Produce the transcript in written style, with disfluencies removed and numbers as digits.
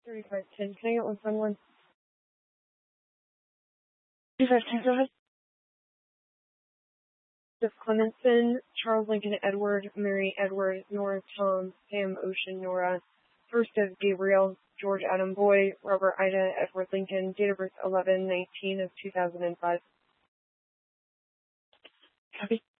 3510. Can I get 171? 3510, go ahead. Joseph Clemenson, Charles Lincoln Edward, Mary Edward, Nora Tom, Sam Ocean Nora, first of Gabriel, George Adam Boy, Robert Ida, Edward Lincoln, date of birth 11/19/2005. Copy.